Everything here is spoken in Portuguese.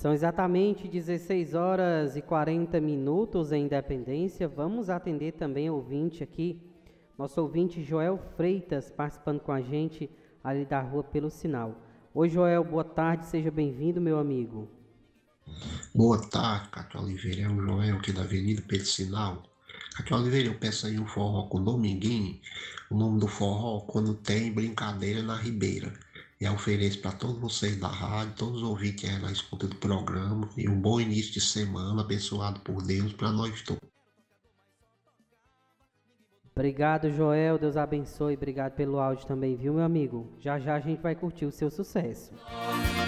São exatamente 16 horas e 40 minutos em Independência. Vamos atender também o ouvinte aqui, nosso ouvinte Joel Freitas, participando com a gente ali da rua pelo sinal. Oi, Joel, boa tarde, seja bem-vindo, meu amigo. Boa tarde, Cátia Oliveira. É o Joel aqui da Avenida Pelo Sinal. Cátia Oliveira, eu peço aí um forró com Dominguinho. O nome do forró, quando tem brincadeira na Ribeira. E eu ofereço para todos vocês da rádio, todos os ouvintes aí na escuta do programa. E um bom início de semana, abençoado por Deus, para nós todos. Obrigado, Joel, Deus abençoe, obrigado pelo áudio também, viu, meu amigo? Já já a gente vai curtir o seu sucesso.